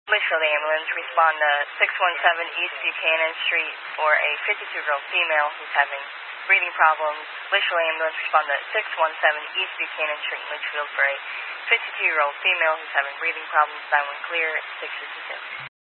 Litchfield Ambulance, respond to 617 East Buchanan Street for a 52-year-old female who's having breathing problems. Litchfield Ambulance, respond to 617 East Buchanan Street, Litchfield for a 52-year-old female who's having breathing problems. 9-1 clear, 652.